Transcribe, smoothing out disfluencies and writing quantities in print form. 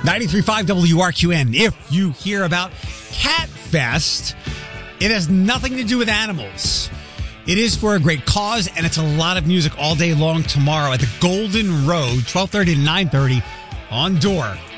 93.5 WRQN. If you hear about Cat Fest, it has nothing to do with animals. It is for a great cause, and it's a lot of music all day long tomorrow at the Golden Road, 12:30 to 9:30 on Door.